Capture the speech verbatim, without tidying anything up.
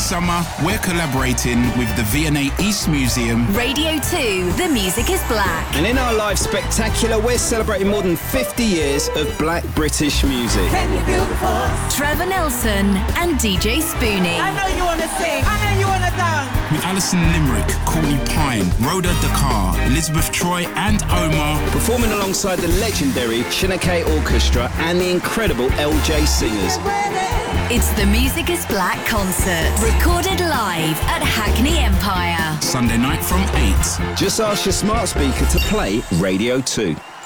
summer, we're collaborating with the V and A East Museum. Radio two, The Music is Black. And in our live spectacular, we're celebrating more than fifty years of black British music. Trevor Nelson and D J Spoonie. I know you want to sing. I know you want to dance. With Alison Limerick, Courtney Pine, Rhoda Dakar, Elizabeth Troy and Omar. Performing alongside the legendary Shinakay Orchestra and the incredible L J Singers. It's the Music is Black concert, recorded live at Hackney Empire. Sunday night from eight. Just ask your smart speaker to play Radio two.